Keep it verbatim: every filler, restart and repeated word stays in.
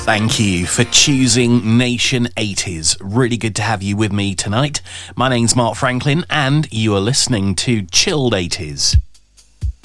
Thank you for choosing Nation eighties. Really good to have you with me tonight. My name's Mark Franklin and you are listening to Chilled eighties.